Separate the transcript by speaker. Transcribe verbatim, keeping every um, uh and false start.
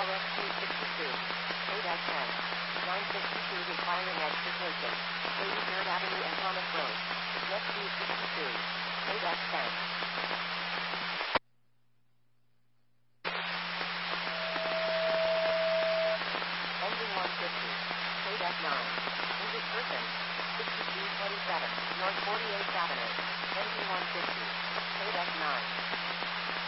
Speaker 1: S Q sixty-two. eight X ten. nine sixty-two requiring extrication. eighty-third Avenue and Thomas Road. S Q sixty-two. eight X ten. Engine one fifty. eight F nine. Injured person. sixty-two twenty-seven. North forty-eighth Avenue. Engine one fifty. eight F nine.